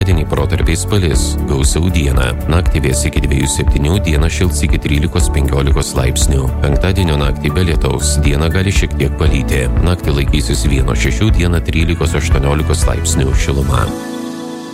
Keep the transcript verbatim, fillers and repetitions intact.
Dienį protarpiais palis, gausiau dieną. Naktį vės iki dviejų septynių, dieną šils iki trylikos penkiolikos laipsnių. Penktadienio naktį be lietaus, dieną gali šiek tiek palyti. Naktį laikysis vienas šešių, dieną trylikos aštuoniolikos laipsnių šiluma.